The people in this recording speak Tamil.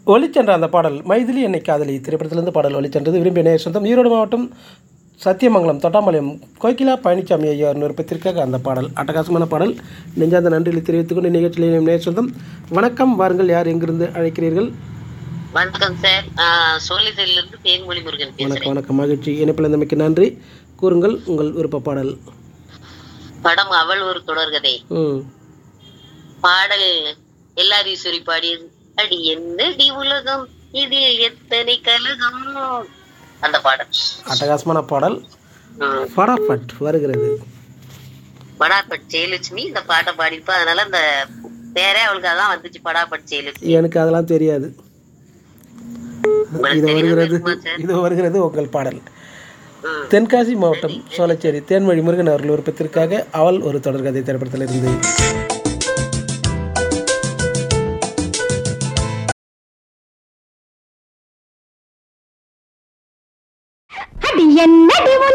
ஒலிச்சென்ற அந்த பாடல் மைதிலி என்னை காதலி திரைப்படத்திலிருந்து பாடல் ஒலிச்சென்றது. விரும்பிய நேயர் சொந்தம் ஈரோடு மாவட்டம் சத்தியமங்கலம் தொட்டாம்பாளையம் கோகிலா பழனிசாமி ஐயா விருப்பத்திற்காக அந்த பாடல் அட்டகாசமான பாடல். நெஞ்சார்ந்த நன்றிகளை தெரிவித்துக் கொண்டு நிகழ்ச்சியில் நேயர் சொந்தம் வணக்கம். வாருங்கள், யார் எங்கிருந்து அழைக்கிறீர்கள்? வணக்கம் சார், சோழிலிருந்து தேன்மொழி முருகன் வணக்கம் பேசுறேன். வணக்கம், மகிழ்ச்சி. இணைப்பில் இருந்தமைக்கு நன்றி. கூறுங்கள் உங்கள் விருப்ப பாடல். படம் அவள் ஒரு தொடர்கதை. பாடல் எல்லாரீஸ்வரி பாடியது. அடி என்னடி உலகம் இதில் எத்தனை கலகம், அந்த பாடல் அட்டகாசமான பாடல். படாபட் வருகிறது. படாபட் ஜெயலட்சுமி இந்த பாட்டை பாடிப்பா, அதனால அந்த பேரே அவளுக்கு அதான் வந்துச்சு, படாபட் ஜெயலட்சுமி. எனக்கு அதெல்லாம் தெரியாது. இது வருகிறது உங்கள் பாடல். தென்காசி மாவட்டம் சோலைச்சேரி தேன்மொழி முருகன் அவர்கள் விருப்பத்திற்காக அவள் ஒரு தொடர்கதை திரைப்படத்தில் இருந்து. என்னடி